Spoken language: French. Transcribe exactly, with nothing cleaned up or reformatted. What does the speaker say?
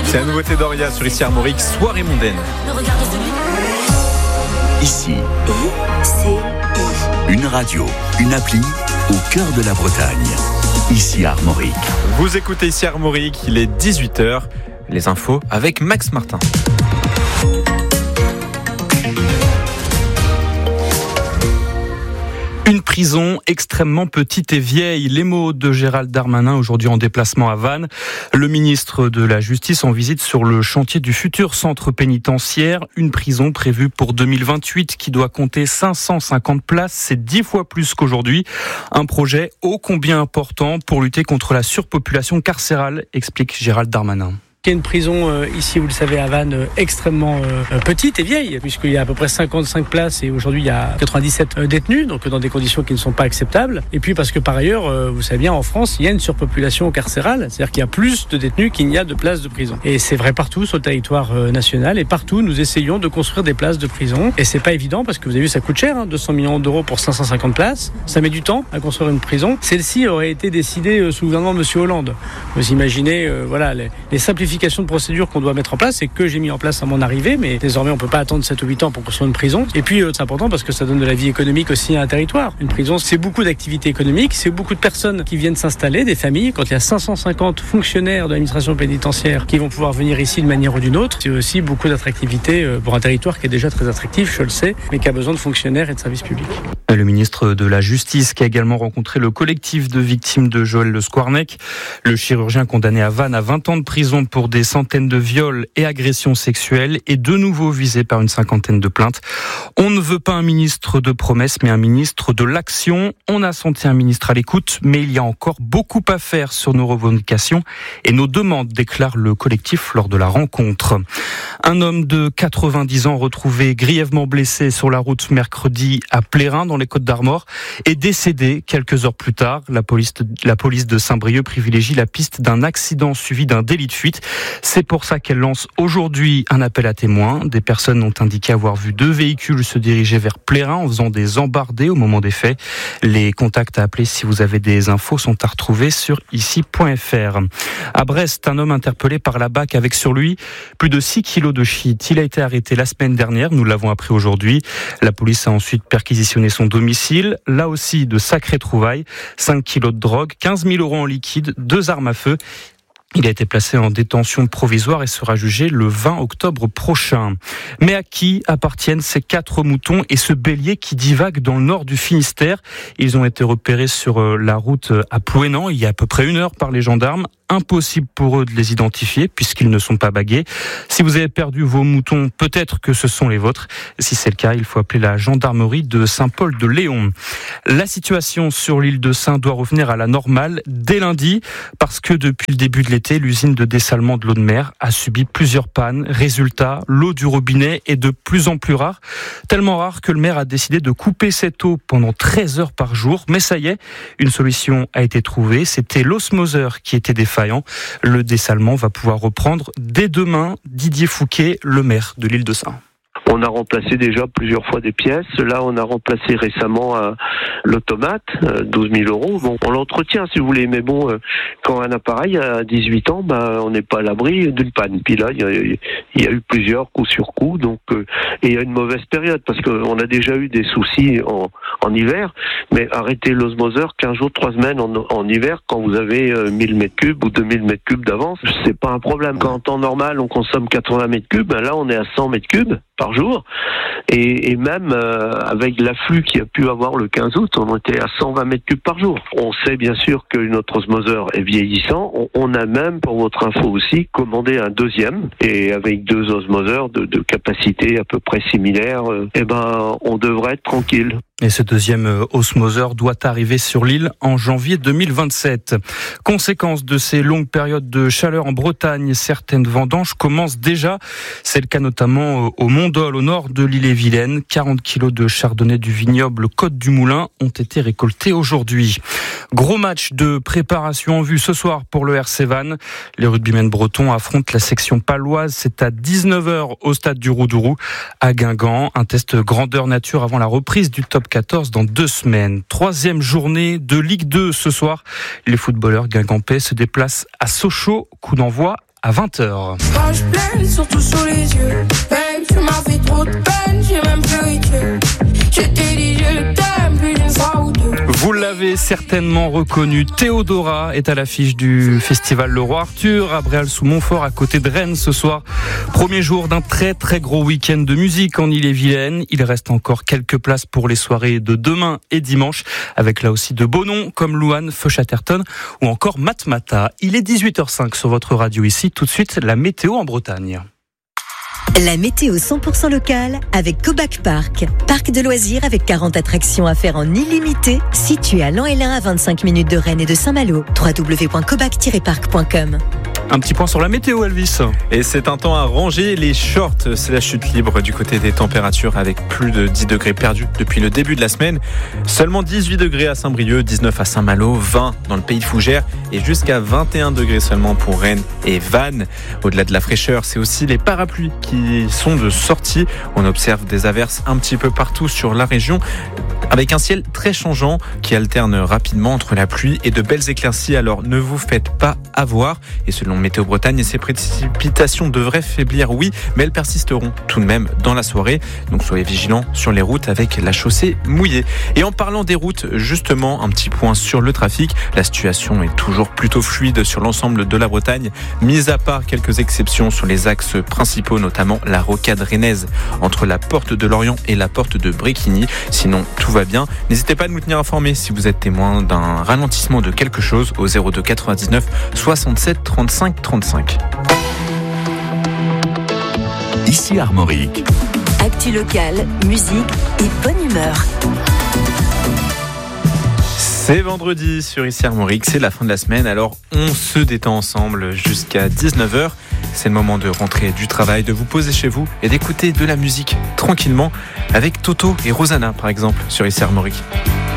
C'est la nouveauté d'Oria sur Ici Armorique, soirée mondaine. Ici, une radio, une appli au cœur de la Bretagne. Ici Armorique. Vous écoutez Ici Armorique, il est dix-huit heures. Les infos avec Max Martin. Une prison extrêmement petite et vieille. Les mots de Gérald Darmanin aujourd'hui en déplacement à Vannes. Le ministre de la Justice en visite sur le chantier du futur centre pénitentiaire. Une prison prévue pour deux mille vingt-huit qui doit compter cinq cent cinquante places. C'est dix fois plus qu'aujourd'hui. Un projet ô combien important pour lutter contre la surpopulation carcérale, explique Gérald Darmanin. Il y a une prison euh, ici, vous le savez, à Vannes, euh, extrêmement euh, petite et vieille, puisqu'il y a à peu près cinquante-cinq places et aujourd'hui il y a quatre-vingt-dix-sept euh, détenus, donc dans des conditions qui ne sont pas acceptables. Et puis parce que par ailleurs, euh, vous savez bien, en France, il y a une surpopulation carcérale, c'est-à-dire qu'il y a plus de détenus qu'il n'y a de places de prison. Et c'est vrai partout sur le territoire euh, national, et partout nous essayons de construire des places de prison. Et c'est pas évident parce que vous avez vu, ça coûte cher, hein, deux cents millions d'euros pour cinq cent cinquante places. Ça met du temps à construire une prison. Celle-ci aurait été décidée euh, sous le gouvernement de M. Hollande. Vous imaginez, euh, voilà, les, les simplifications de procédures qu'on doit mettre en place et que j'ai mis en place à mon arrivée, mais désormais on peut pas attendre sept ou huit ans pour construire une prison. Et puis euh, c'est important parce que ça donne de la vie économique aussi à un territoire. Une prison, c'est beaucoup d'activités économiques, c'est beaucoup de personnes qui viennent s'installer, des familles. Quand il y a cinq cent cinquante fonctionnaires de l'administration pénitentiaire qui vont pouvoir venir ici d'une manière ou d'une autre, c'est aussi beaucoup d'attractivité pour un territoire qui est déjà très attractif, je le sais, mais qui a besoin de fonctionnaires et de services publics. Le ministre de la Justice qui a également rencontré le collectif de victimes de Joël Le Squarnec, le chirurgien condamné à Vannes à vingt ans de prison pour des centaines de viols et agressions sexuelles est de nouveau visé par une cinquantaine de plaintes. On ne veut pas un ministre de promesses, mais un ministre de l'action. On a senti un ministre à l'écoute, mais il y a encore beaucoup à faire sur nos revendications et nos demandes, déclare le collectif lors de la rencontre. Un homme de quatre-vingt-dix ans retrouvé grièvement blessé sur la route mercredi à Plérin, dans les Côtes-d'Armor, est décédé quelques heures plus tard. La police de, la police de Saint-Brieuc privilégie la piste d'un accident suivi d'un délit de fuite. C'est pour ça qu'elle lance aujourd'hui un appel à témoins. Des personnes ont indiqué avoir vu deux véhicules se diriger vers Plérin en faisant des embardées au moment des faits. Les contacts à appeler si vous avez des infos sont à retrouver sur ici point f r. À Brest, un homme interpellé par la B A C avec sur lui plus de six kilos de shit. Il a été arrêté la semaine dernière, nous l'avons appris aujourd'hui. La police a ensuite perquisitionné son domicile. Là aussi, de sacrées trouvailles. cinq kilos de drogue, quinze mille euros en liquide, deux armes à feu. Il a été placé en détention provisoire et sera jugé le vingt octobre prochain. Mais à qui appartiennent ces quatre moutons et ce bélier qui divague dans le nord du Finistère? Ils ont été repérés sur la route à Plouénan il y a à peu près une heure par les gendarmes. Impossible pour eux de les identifier puisqu'ils ne sont pas bagués. Si vous avez perdu vos moutons, peut-être que ce sont les vôtres. Si c'est le cas, il faut appeler la gendarmerie de Saint-Paul-de-Léon. La situation sur l'île de Sein doit revenir à la normale dès lundi parce que depuis le début de l'été, l'usine de dessalement de l'eau de mer a subi plusieurs pannes. Résultat, l'eau du robinet est de plus en plus rare. Tellement rare que le maire a décidé de couper cette eau pendant treize heures par jour. Mais ça y est, une solution a été trouvée. C'était l'osmoseur qui était défaillant. Le dessalement va pouvoir reprendre dès demain. Didier Fouquet, le maire de l'île de Sein. On a remplacé déjà plusieurs fois des pièces. Là, on a remplacé récemment euh, l'automate, euh, douze mille euros. Bon, on l'entretient, si vous voulez. Mais bon, euh, quand un appareil a dix-huit ans, ben, on n'est pas à l'abri d'une panne. Puis là, il y a, il y a eu plusieurs coups sur coups. Donc, euh, et il y a une mauvaise période parce qu'on a déjà eu des soucis en, en hiver. Mais arrêter l'osmoseur quinze jours, trois semaines en, en hiver, quand vous avez euh, mille mètres cubes ou deux mille mètres cubes d'avance, c'est pas un problème. Quand en temps normal, on consomme quatre-vingts mètres cubes, ben là, on est à cent mètres cubes par jour, et, et même euh, avec l'afflux qu'il y a pu avoir le quinze août, on était à cent vingt mètres cubes par jour. On sait bien sûr que notre osmoseur est vieillissant, on, on a même, pour votre info aussi, commandé un deuxième, et avec deux osmoseurs de, de capacité à peu près similaire, euh, eh ben, on devrait être tranquille. Et ce deuxième osmoseur doit arriver sur l'île en janvier deux mille vingt-sept. Conséquence de ces longues périodes de chaleur en Bretagne, certaines vendanges commencent déjà. C'est le cas notamment au Mont-Dol, au nord de l'île-et-Vilaine. quarante kilos de chardonnay du vignoble Côte du Moulin ont été récoltés aujourd'hui. Gros match de préparation en vue ce soir pour le R C Vannes. Les rugbymen bretons affrontent la section paloise. C'est à dix-neuf heures au stade du Roudourou à Guingamp. Un test grandeur nature avant la reprise du top quatorze dans deux semaines. Troisième journée de Ligue deux ce soir. Les footballeurs guingampais se déplacent à Sochaux. Coup d'envoi à vingt heures. Page pleine, surtout sous les yeux. Babe, tu m'as fait trop de peine, j'ai même pleuré. Je t'ai dit je t'aime plus d'une fois ou deux. Vous l'avez certainement reconnu, Théodora est à l'affiche du festival Le Roi Arthur à Bréal-sous-Montfort à côté de Rennes ce soir. Premier jour d'un très très gros week-end de musique en Ille-et-Vilaine. Il reste encore quelques places pour les soirées de demain et dimanche avec là aussi de beaux noms comme Louane, Feu Chatterton ou encore Matmata. Il est dix-huit heures cinq sur votre radio ici. Tout de suite, la météo en Bretagne. La météo cent pour cent locale avec Cobac Park. Parc de loisirs avec quarante attractions à faire en illimité, situé à Lan-Hélin à vingt-cinq minutes de Rennes et de Saint-Malo. w w w point cobac tiret park point com. Un petit point sur la météo, Elvis. Et c'est un temps à ranger les shorts. C'est la chute libre du côté des températures avec plus de dix degrés perdus depuis le début de la semaine. Seulement dix-huit degrés à Saint-Brieuc, dix-neuf à Saint-Malo, vingt dans le pays de Fougères et jusqu'à vingt et un degrés seulement pour Rennes et Vannes. Au-delà de la fraîcheur, c'est aussi les parapluies qui sont de sortie. On observe des averses un petit peu partout sur la région avec un ciel très changeant qui alterne rapidement entre la pluie et de belles éclaircies. Alors ne vous faites pas avoir. Et selon Météo Bretagne, ces précipitations devraient faiblir, oui, mais elles persisteront tout de même dans la soirée. Donc soyez vigilants sur les routes avec la chaussée mouillée. Et en parlant des routes, justement, un petit point sur le trafic. La situation est toujours plutôt fluide sur l'ensemble de la Bretagne, mis à part quelques exceptions sur les axes principaux, notamment la rocade rennaise entre la porte de Lorient et la porte de Bréquigny. Sinon, tout va bien. N'hésitez pas à nous tenir informés si vous êtes témoin d'un ralentissement de quelque chose au zéro deux quatre-vingt-dix-neuf soixante-sept trente-cinq trente-cinq. Ici Armorique. Actu locale, musique et bonne humeur. C'est vendredi sur Ici Armorique, c'est la fin de la semaine, alors on se détend ensemble jusqu'à dix-neuf heures. C'est le moment de rentrer du travail, de vous poser chez vous et d'écouter de la musique tranquillement avec Toto et Rosanna par exemple sur Ici Armorique.